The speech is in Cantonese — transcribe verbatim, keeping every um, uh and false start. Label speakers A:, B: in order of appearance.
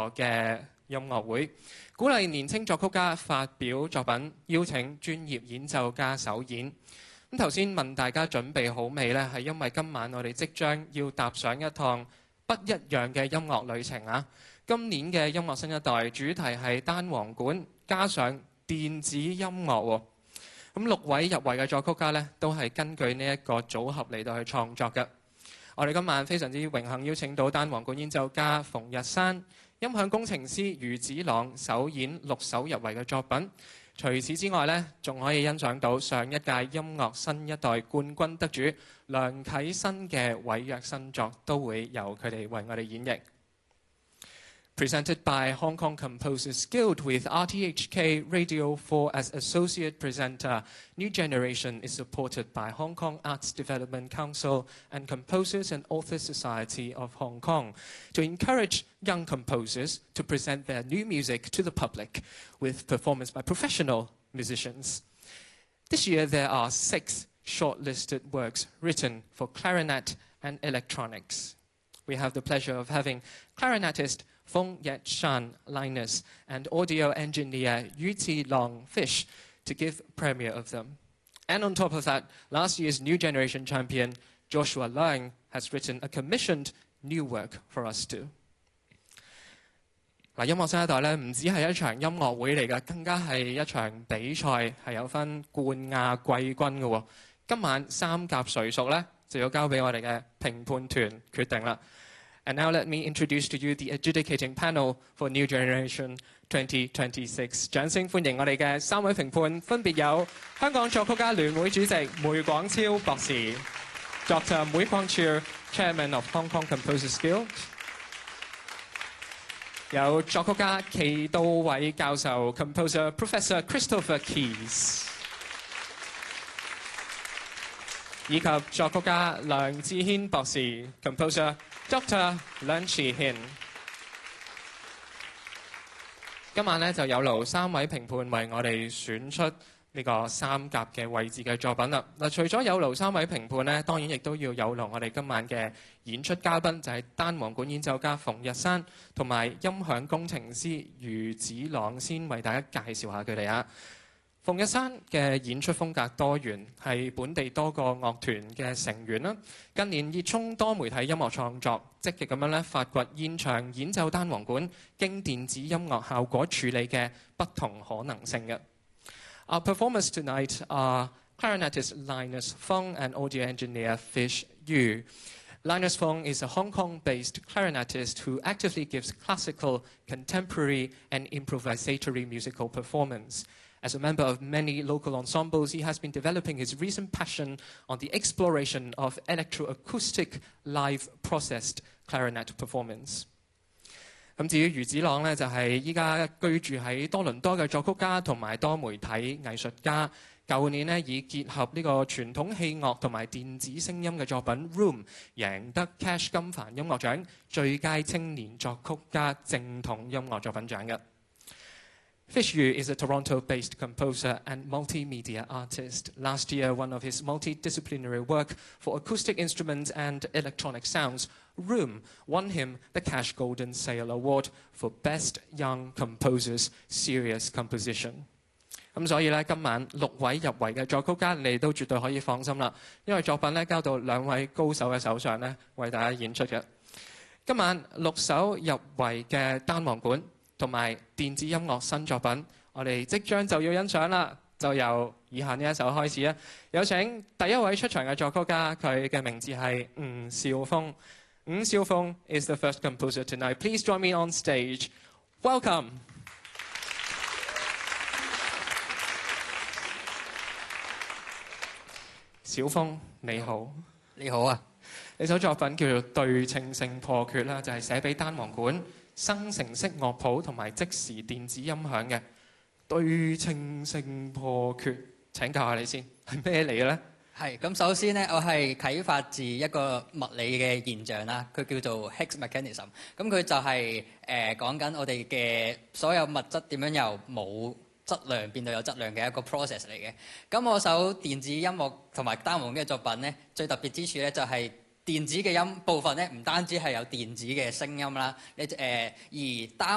A: 嘅音樂會，鼓勵年青作曲家發表作品，邀請專業演奏家首演。咁頭先問大家準備好未呢？係因為今晚我哋即將要踏上一趟不一樣嘅音樂旅程啊！今年嘅音樂新一代主題係單簧管加上電子音樂喎。咁六位入圍嘅作曲家呢，都係根據呢一個組合嚟到去創作嘅。我哋今晚非常之榮幸邀請到單簧管演奏家馮日山、音響工程師余子朗首演六首入圍嘅作品。除此之外呢，仲可以欣賞到上一屆音樂新一代冠軍得主梁啟新嘅委約新作，都會由佢哋為我哋演繹。Presented by Hong Kong Composers Guild with R T H K Radio four as associate presenter, New Generation is supported by Hong Kong Arts Development Council and Composers and Authors Society of Hong Kong to encourage young composers to present their new music to the public with performance by professional musicians. This year there are six shortlisted works written for clarinet and electronics. We have the pleasure of having clarinetist Feng Yet Shan Linus and audio engineer Yu Ti Long Fish to give premiere of them. And on top of that, last year's New Generation champion Joshua Leung has written a commissioned new work for us too. 嗱，音樂新一代咧，唔止係一場音樂會嚟嘅，更加係一場比賽，係有分冠亞季軍嘅喎。今晚三甲誰屬咧，就要交俾我哋嘅評判團決定啦。And now let me introduce to you the adjudicating panel for New Generation twenty twenty-six。掌聲歡迎我哋嘅三位評判，分別有香港作曲家聯會主席梅廣超博士 ，Doctor Mui Kwang-Chiu，Chairman of Hong Kong Composers Guild。有作曲家祁道偉教授 ，Composer Professor Christopher Keys。以及作曲家梁志軒博士 ，Composer Doctor 梁志軒。今晚咧就有勞三位評判為我哋選出呢個三甲嘅位置嘅作品啦。嗱，除咗有勞三位評判咧，當然亦都要有勞我哋今晚嘅演出嘉賓，就係單簧管演奏家馮日山同埋音響工程師余子朗，先為大家介紹下佢哋啊。馮日山嘅演出風格多元，係本地多個樂團嘅成員啦。近年熱衷多媒體音樂創作，積極咁樣咧發掘現場演奏單簧管經電子音樂效果處理嘅不同可能性嘅。Our performers tonight are clarinetist Linus Feng and audio engineer Fish Yu. Linus Feng is a Hong Kong-based clarinetist who actively gives classical, contemporary, and improvisatory musical performance. As a member of many local ensembles, he has been developing his recent passion on the exploration of electroacoustic live processed clarinet performance. 咁至於余子朗呢，就係依家居住喺多倫多嘅作曲家同埋多媒體藝術家。舊年呢，以結合呢個傳統器樂同埋電子聲音嘅作品《Room》，贏得 Cash 金帆音樂獎最佳青年作曲家正統音樂作品獎嘅。Fish Yu is a Toronto-based composer and multimedia artist. Last year, one of his multidisciplinary work for acoustic instruments and electronic sounds, Room, won him the Cash Golden Sale Award for Best Young Composers Serious Composition. 咁所以咧，今晚六位入圍嘅作曲家，你哋都絕對可以放心啦，因為作品咧交到兩位高手嘅手上咧，為大家演出嘅。今晚六首入圍嘅單簧管同埋電子音樂新作品，我哋即將就要欣賞啦，就由以下呢一首開始啊！有請第一位出場嘅作曲家，佢嘅名字係吳少峰。吳少峰 is the first composer tonight. Please join me on stage. Welcome. 小峰你好，
B: 你好啊！
A: 呢首作品叫做《對稱性破缺》啦，就係寫俾單簧管、生成式樂譜同埋即時電子音響嘅對稱性破缺。請教下你先，係咩嚟嘅咧？
B: 係咁，首先咧，我係啟發自一個物理嘅現象啦，佢叫做 Higgs mechanism。咁佢就係誒講緊我哋嘅所有物質點樣由冇質量變到有質量嘅一個 process 嚟嘅。咁我首電子音樂同埋單簧嘅作品咧，最特別之處咧就係電子嘅音部分咧，唔單止係有電子嘅聲音啦，你誒、呃、而單